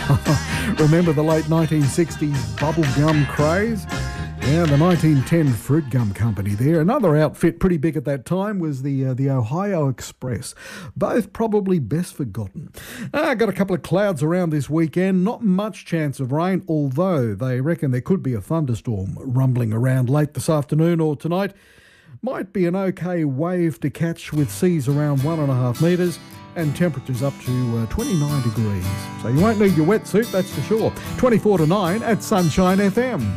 Remember the late 1960s bubblegum craze? Yeah, the 1910 Fruit Gum Company there. Another outfit pretty big at that time was the Ohio Express. Both probably best forgotten. Got a couple of clouds around this weekend. Not much chance of rain, although they reckon there could be a thunderstorm rumbling around late this afternoon or tonight. Might be an okay wave to catch with seas around 1.5 metres and temperatures up to 29 degrees. So you won't need your wetsuit, that's for sure. 24 to 9 at Sunshine FM.